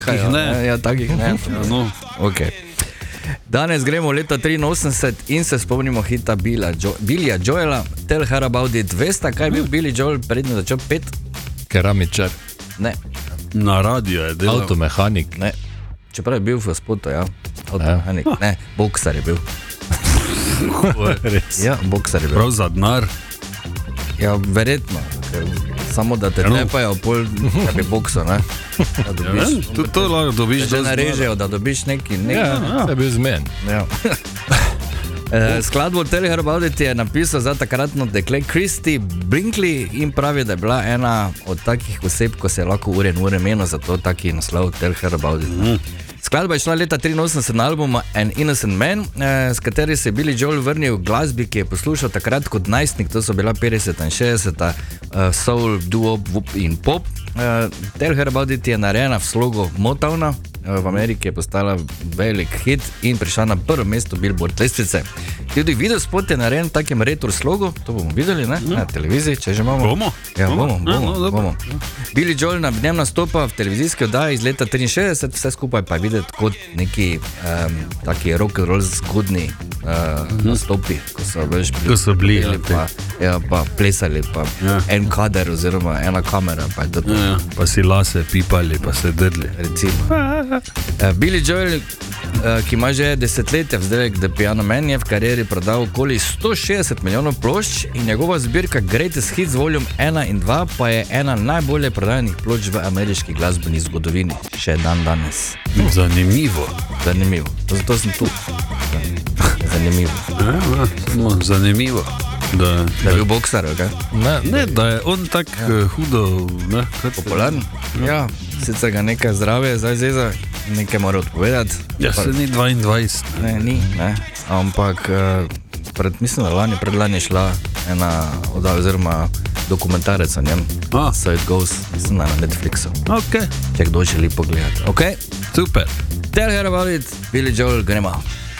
Takih ne. Ja, takih ne. No. Okay. Danes gremo v leta 83 in se spomnimo hita Billya Joela, Tell Her About It. Veste, kaj je bil Billy Joel prednjo začel pet? Keramičar. Ne. Na radio je delal. Avtomehanik. Ne. Čeprav je bil v spotu, ja. Avtomehanik. Ne, boksar je bil. Ja, boksar je bil. Prav za denar. Ja, verjetno. Samo da te tepajo, pol, da bi bokso, ne? Da dobiš. To lahko dobiš. Da narežejo, da dobiš neki. Ja, je bil zmen. Ja. Skladbo Tell Her About It je napisal za takratno dekle Christy Brinkley in pravi, da je bila ena od takih oseb, ko se je lahko ure menil, zato taki naslov Tell Her About It. Skladba je šla leta 83 na albuma An Innocent Man, s kateri se je Billy Joel vrnil v glasbi, ki je poslušal takrat kot najstnik, to so bila 50 in 60 soul, duo in pop. Tell Her About It je narejena v slogu Motowna, v Ameriki je postala velik hit in prišla na prvo mesto Billboard lestvice. Tudi videospot je narejen v takem retro slogu, to bomo videli, ne? Na televiziji, če že imamo. Bomo? Ja, bomo. Billy Joel na njem nastopa v televizijski oddaji iz leta 63, vse skupaj pa je videti kot neki taki rock and roll zgodni nastopi, ko so bili pa plesali, pa en kader oziroma ena kamera, pa si lase pipali, pa se drli. Recimo. Billy Joel, ki ima že desetletja vzdevek The Piano Man, je v karieri prodal okoli 160 milijonov plošč in njegova zbirka Greatest Hits Volume 1 in 2 pa je ena najbolje prodajanih plošč v ameriški glasbeni zgodovini, še dan danes. Zanimivo. Zato sem tu. Zanimivo. Zanimivo. Da je bil boksar, okay? Ne, da je on tak hudo popularen. Ja, sicer ga nekaj zdravje zdaj zeza, nekaj mora odpovedati. Ja, se ni 22. Ne, ampak mislim, da predlani je šla ena oddaja oziroma dokumentarec o njem. So It Goes, mislim, na Netflixu. Ok. Če kdo želi pogledati. Ok? Super. Tell Her About It, Billy Joel, gremo.